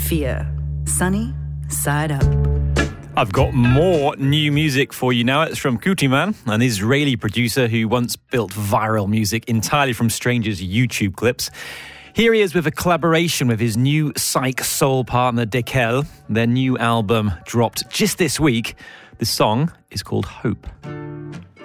Fear. Sunny Side Up. I've got more new music for you now. It's from Kutiman, an Israeli producer who once built viral music entirely from strangers' YouTube clips. Here he is with a collaboration with his new psych soul partner Dekel. Their new album dropped just this week. The song is called Hope.